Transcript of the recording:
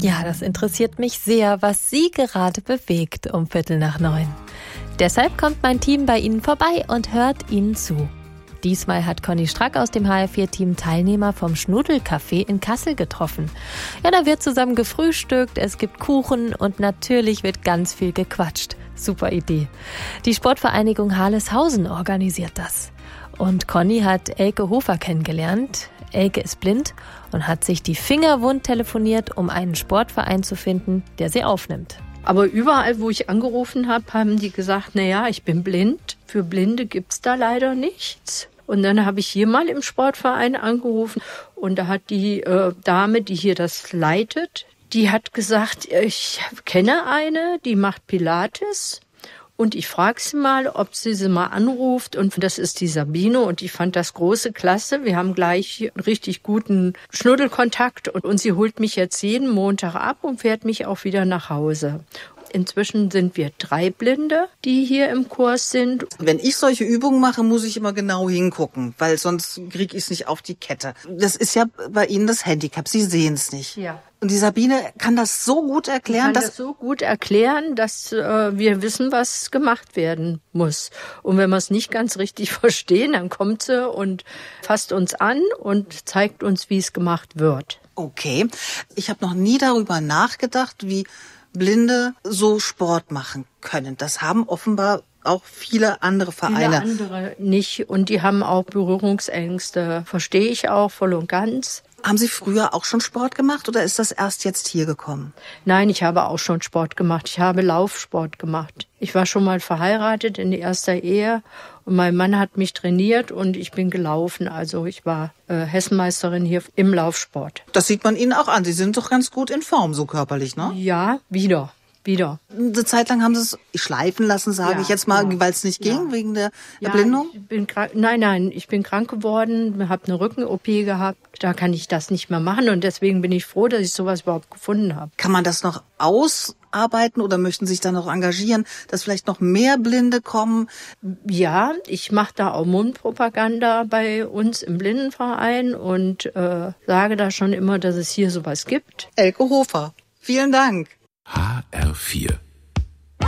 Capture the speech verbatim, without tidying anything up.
Ja, das interessiert mich sehr, was Sie gerade bewegt um Viertel nach neun. Deshalb kommt mein Team bei Ihnen vorbei und hört Ihnen zu. Diesmal hat Conny Strack aus dem H R vier Team Teilnehmer vom Schnudelcafé in Kassel getroffen. Ja, da wird zusammen gefrühstückt, es gibt Kuchen und natürlich wird ganz viel gequatscht. Super Idee. Die Sportvereinigung Harleshausen organisiert das. Und Conny hat Elke Hofer kennengelernt. Elke ist blind und hat sich die Finger wund telefoniert, um einen Sportverein zu finden, der sie aufnimmt. Aber überall, wo ich angerufen habe, haben die gesagt, naja, ich bin blind. Für Blinde gibt's da leider nichts. Und dann habe ich hier mal im Sportverein angerufen und da hat die äh, Dame, die hier das leitet, die hat gesagt, ich kenne eine, die macht Pilates und ich frage sie mal, ob sie sie mal anruft und das ist die Sabine und ich fand das große Klasse. Wir haben gleich einen richtig guten Schnuddelkontakt und, und sie holt mich jetzt jeden Montag ab und fährt mich auch wieder nach Hause. Inzwischen sind wir drei Blinde, die hier im Kurs sind. Wenn ich solche Übungen mache, muss ich immer genau hingucken, weil sonst kriege ich es nicht auf die Kette. Das ist ja bei Ihnen das Handicap, Sie sehen es nicht. Ja. Und die Sabine kann das so gut erklären, kann dass das so gut erklären, dass äh, wir wissen, was gemacht werden muss. Und wenn wir es nicht ganz richtig verstehen, dann kommt sie und fasst uns an und zeigt uns, wie es gemacht wird. Okay, ich habe noch nie darüber nachgedacht, wie Blinde so Sport machen können. Das haben offenbar auch viele andere Vereine. Viele andere nicht. Und die haben auch Berührungsängste. Verstehe ich auch voll und ganz. Haben Sie früher auch schon Sport gemacht oder ist das erst jetzt hier gekommen? Nein, ich habe auch schon Sport gemacht. Ich habe Laufsport gemacht. Ich war schon mal verheiratet in erster Ehe und mein Mann hat mich trainiert und ich bin gelaufen. Also ich war äh, Hessenmeisterin hier im Laufsport. Das sieht man Ihnen auch an. Sie sind doch ganz gut in Form, so körperlich, ne? Ja, wieder. Wieder. Eine Zeit lang haben Sie es schleifen lassen, sage ja, ich jetzt mal, genau. weil es nicht ging, ja. wegen der ja, Erblindung? Ich bin krank, nein, nein, ich bin krank geworden, habe eine Rücken-O P gehabt. Da kann ich das nicht mehr machen und deswegen bin ich froh, dass ich sowas überhaupt gefunden habe. Kann man das noch ausarbeiten oder möchten Sie sich da noch engagieren, dass vielleicht noch mehr Blinde kommen? Ja, ich mache da auch Mundpropaganda bei uns im Blindenverein und äh, sage da schon immer, dass es hier sowas gibt. Elke Hofer, vielen Dank. H R vier